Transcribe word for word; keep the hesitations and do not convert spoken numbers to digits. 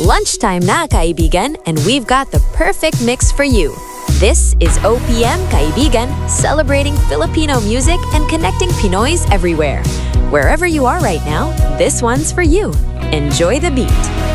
lunchtime na, kaibigan, and we've got the perfect mix for you. This is O P M Kaibigan, celebrating Filipino music and connecting Pinoys everywhere. Wherever you are right now, this one's for you. Enjoy the beat.